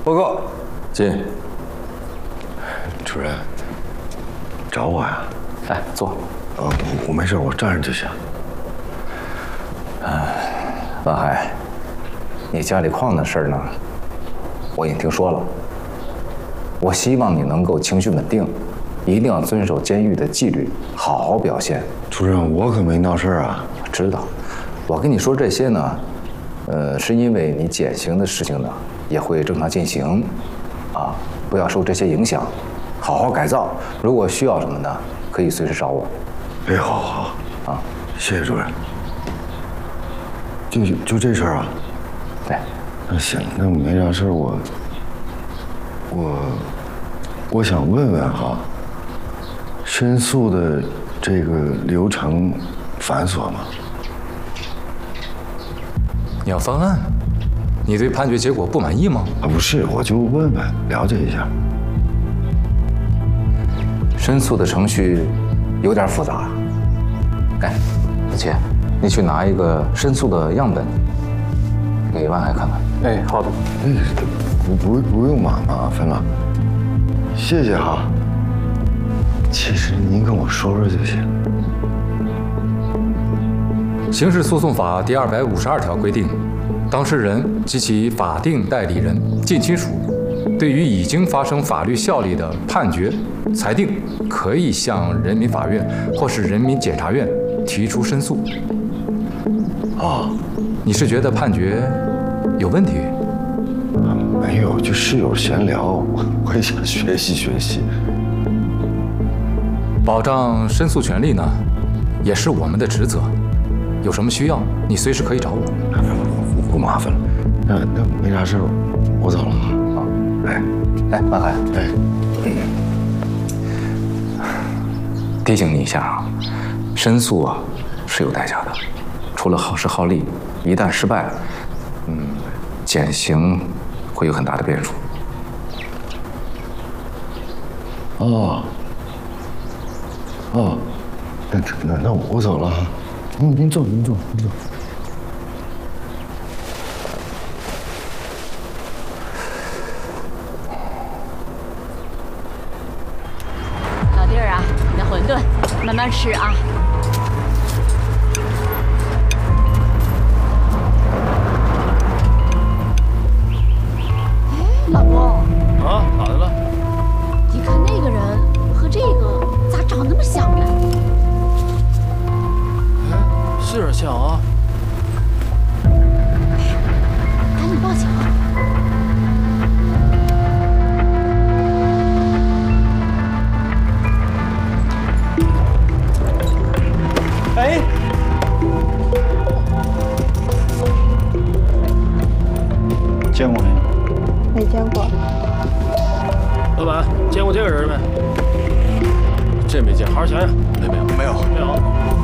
报告， 进。 主任，找我呀？ 来，坐。 我没事，我站着就行。 万海，你家里矿的事儿呢，我已经听说了。我希望你能够情绪稳定，一定要遵守监狱的纪律，好好表现。 主任，我可没闹事儿啊。 我知道，我跟你说这些呢，是因为你减刑的事情呢也会正常进行，啊，不要受这些影响，好好改造。如果需要什么呢，可以随时找我。 哎，好，啊，谢谢主任。就这事儿啊？ 对。 那行，那没啥事儿，我想问问哈，申诉的这个流程繁琐吗？ 你要方案？你对判决结果不满意吗？ 啊，不是，我就问问，了解一下。 申诉的程序有点复杂。哎，子谦，你去拿一个申诉的样本给万海看看。 哎，好的。 哎，不用麻烦了，谢谢哈。其实您跟我说说就行。 刑事诉讼法第252条规定，当事人及其法定代理人、近亲属，对于已经发生法律效力的判决、裁定，可以向人民法院或是人民检察院提出申诉。 哦， 你是觉得判决有问题？ 没有，就室友闲聊，我也想学习。 保障申诉权利呢，也是我们的职责。有什么需要，你随时可以找我。 不麻烦了，那没啥事，我走了啊。 哎，万海，提醒你一下啊，申诉啊是有代价的，除了耗时耗力，一旦失败了，减刑会有很大的变数。 那我走了哈。您坐。 老弟儿啊，你的馄饨慢慢吃啊。哎，老公。 啊，咋的了？ 你看那个人和这个咋长那么像呢？ 是有点像啊。 赶紧报警啊！ 哎， 见过没？ 没见过。 老板，见过这个人没？真没见，好好想想。 没有。